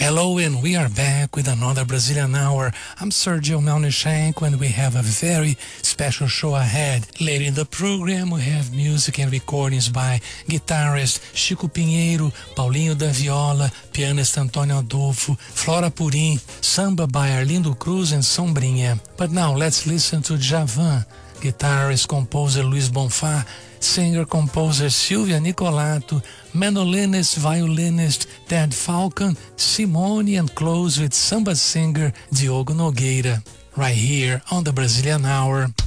Hello, and we are back with another Brazilian Hour. I'm Sergio Melnichenko, and we have a very special show ahead. Later in the program, we have music and recordings by guitarist Chico Pinheiro, Paulinho da Viola, pianist Antônio Adolfo, Flora Purim, samba by Arlindo Cruz and Sombrinha. But now let's listen to Djavan, guitarist, composer Luiz Bonfá, singer-composer Silvia Nicolato, mandolinist, violinist Ted Falcon, Simone, and close with samba singer Diogo Nogueira. Right here on the Brazilian Hour.